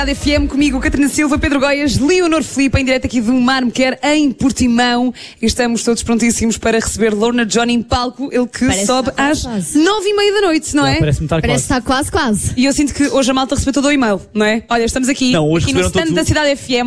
FM comigo, Catarina Silva, Pedro Goias, Leonor Filipe, em direto aqui do Mar Me Quer, em Portimão. E estamos todos prontíssimos para receber Lorna Johnny em palco, ele que parece sobe às 9h30 da noite, não é? Parece-me estar Parece quase. estar quase. E eu sinto que hoje a malta recebeu todo o e-mail, não é? Olha, estamos aqui, Não, hoje aqui no receberam stand todos da Cidade FM.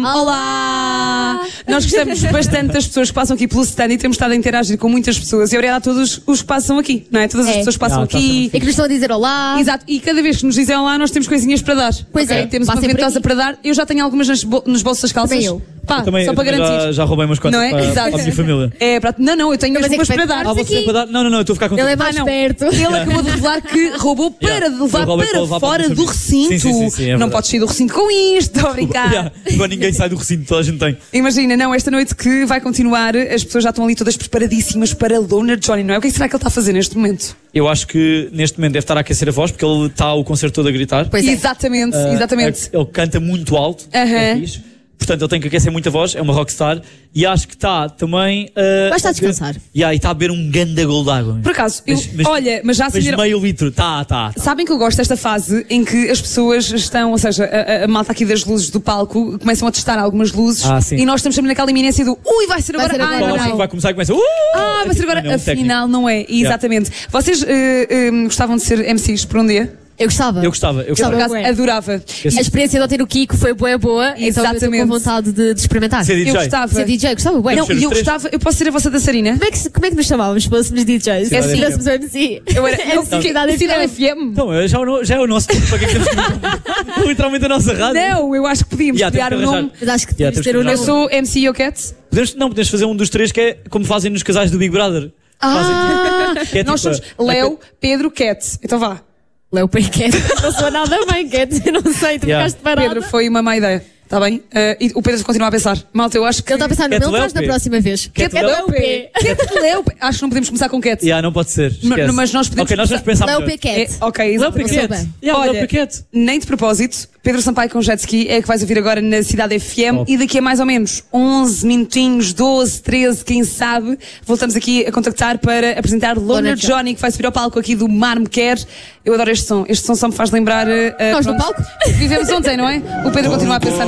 Olá! Nós gostamos bastante das pessoas que passam aqui pelo stand e temos estado a interagir com muitas pessoas. E obrigado a todos os que passam aqui, não é? Todas as pessoas que passam Está a ser aqui. muito E que nos estão a dizer olá. Exato, e cada vez que nos dizem olá, nós temos coisinhas para dar. Pois ok? é, Temos uma passem por ventosa aqui. para dar. Eu já tenho algumas nos bolsos das calças. Também eu. Pá, Eu só para também garantir. já roubei umas quantas Não é? para Exato. a minha família. É, não, eu tenho Mas mesmo é que umas para vai dar. ficar- Você aqui. para dar? Não, eu estou a ficar com Ele é tudo. mais não. perto. Ele acabou de revelar que roubou para levar Eu roubei para para levar para fora a do família. recinto. Sim, é não verdade. podes sair do recinto com isto, estou a brincar. Yeah, agora ninguém sai do recinto, toda a gente tem. Imagina, não, esta noite que vai continuar, as pessoas já estão ali todas preparadíssimas para Lorna Johnny, não é? O que será que ele está a fazer neste momento? Eu acho que neste momento deve estar a aquecer a voz, porque ele está o concerto todo a gritar. Pois é. Exatamente, exatamente. Ele canta muito alto. Aham. É fixe. Portanto, ele tem que aquecer muito a voz, é uma rockstar. E acho que está também. Vai estar a descansar. E está a beber um ganda gol de água. Por acaso, Mas- olha, mas já Mas acenderam... meio litro, tá. Sabem que eu gosto desta fase em que as pessoas estão, ou seja, a malta aqui das luzes do palco começam a testar algumas luzes Sim. e nós estamos sempre naquela iminência do ui, vai ser Vai agora, ser agora. ai, Quando não, acho que não. vai começar e começa. Vai ser agora, Não, é um técnico. afinal não é, exatamente. Vocês gostavam de ser MCs por um dia? Eu gostava. Eu gostava. Eu por acaso bué. adorava. A experiência de ontem no Kiko foi boa, então eu estou Exatamente. com vontade de experimentar. Ser DJ. Eu gostava. Ser DJ, gostava bué. Não, ser e os eu três. gostava, eu posso ser a vossa dançarina? Como é que nos chamávamos se fôssemos DJs? É Se assim. tivéssemos o MC. Eu era MC Cidade Cidade FM. FM. Então, já é o nosso tempo para que temos que literalmente a nossa rádio. Não, eu acho que podíamos Yeah, criar temos um que nome. Mas acho que Yeah, temos de ter temos um que Eu nome. sou MC Yoquete. Podemos fazer um dos três que é como fazem nos casais do Big Brother. Que é Nós tipo, somos Léo, Pedro, Cat. Então vá. Léo Cat. Não sou nada bem, Cat. Eu não sei, tu Yeah. ficaste parada. Pedro, foi uma má ideia. Está bem? E o Pedro continua a pensar. Malta, eu acho que... Ele está a pensar no Cat meu, traz Léo na P. próxima vez. Cat Léo P. Cat Léo. Acho que não podemos começar com Cat. Não pode ser. Esquece. Mas nós podemos Ok, nós vamos pensar Léo melhor. Cat. Ok, Léo exatamente. Piquet. Piquet. bem. Olha, Léo Piquet. nem de propósito, Pedro Sampaio com jet ski é que vais ouvir agora na Cidade FM. Top. E daqui a mais ou menos 11 minutinhos, 12, 13, quem sabe, voltamos aqui a contactar para apresentar Lorna Johnny, que vai subir ao palco aqui do Mar Me Quer. Eu adoro este som. Este som só me faz lembrar... Nós no pronto, palco? Vivemos ontem, não é? O Pedro continua a pensar